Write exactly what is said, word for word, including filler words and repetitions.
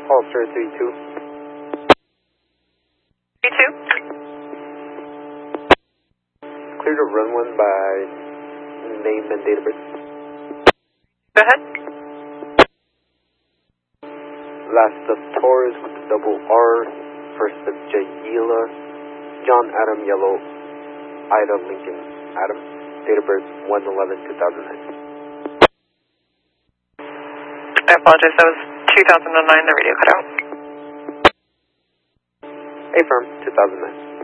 Ulster three two. three two. Clear to run one by name and date of birth. Go ahead. Last of Taurus with the double R. First of Jaila. John Adam Yellow. Ida Lincoln Adam. Date of birth one eleven two thousand nine. I apologize, that was two thousand nine, the radio cut out. Affirm, two thousand nine.